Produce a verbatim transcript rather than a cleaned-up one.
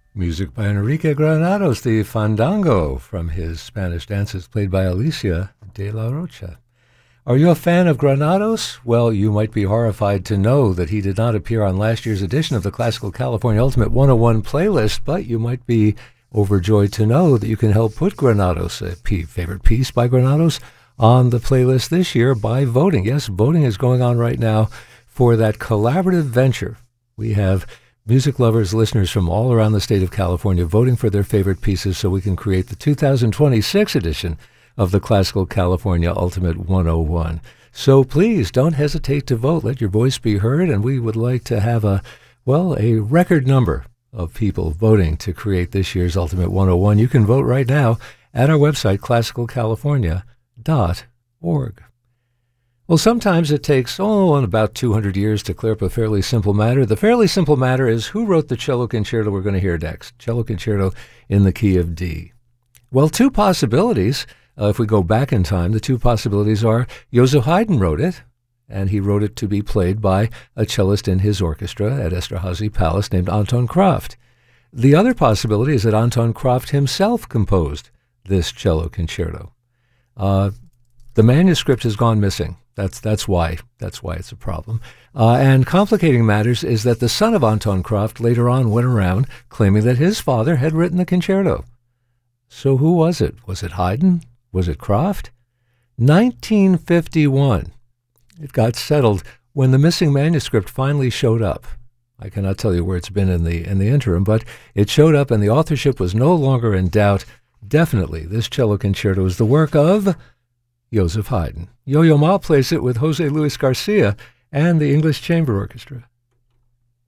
Music by Enrique Granados, the Fandango from his Spanish dances played by Alicia de la Rocha. Are you a fan of Granados? Well, you might be horrified to know that he did not appear on last year's edition of the Classical California Ultimate one oh one playlist, but you might be overjoyed to know that you can help put Granados, a p- favorite piece by Granados, on the playlist this year by voting. Yes, voting is going on right now for that collaborative venture. We have music lovers, listeners from all around the state of California voting for their favorite pieces so we can create the two thousand twenty-six edition of the Classical California Ultimate one oh one. So please don't hesitate to vote. Let your voice be heard, and we would like to have a, well, a record number of people voting to create this year's Ultimate one oh one. You can vote right now at our website, classical california dot org. Well, sometimes it takes, oh, about two hundred years to clear up a fairly simple matter. The fairly simple matter is who wrote the cello concerto we're going to hear next, cello concerto in the key of D. Well, two possibilities, uh, if we go back in time, the two possibilities are Joseph Haydn wrote it, and he wrote it to be played by a cellist in his orchestra at Esterhazy Palace named Anton Kraft. The other possibility is that Anton Kraft himself composed this cello concerto. Uh, the manuscript has gone missing. That's that's why that's why it's a problem. Uh, and complicating matters is that the son of Anton Kraft later on went around claiming that his father had written the concerto. So who was it? Was it Haydn? Was it Kraft? nineteen fifty-one. It got settled when the missing manuscript finally showed up. I cannot tell you where it's been in the in the interim, but it showed up and the authorship was no longer in doubt. Definitely, this cello concerto is the work of Joseph Haydn. Yo-Yo Ma plays it with Jose Luis Garcia and the English Chamber Orchestra.